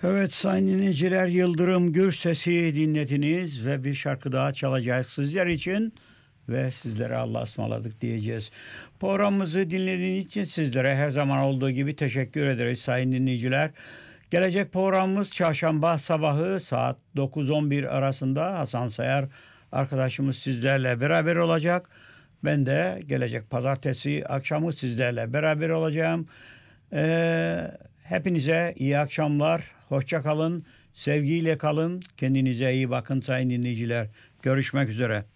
Evet sayın dinleyiciler, Yıldırım Gürses'i dinlediniz ve bir şarkı daha çalacağız sizler için ve sizlere Allah'a ısmarladık diyeceğiz. Programımızı dinlediğiniz için sizlere her zaman olduğu gibi teşekkür ederiz sayın dinleyiciler. Gelecek programımız çarşamba sabahı saat 9-11 arasında Hasan Sayar arkadaşımız sizlerle beraber olacak. Ben de gelecek pazartesi akşamı sizlerle beraber olacağım. Hepinize iyi akşamlar. Hoşça kalın. Sevgiyle kalın. Kendinize iyi bakın sayın dinleyiciler. Görüşmek üzere.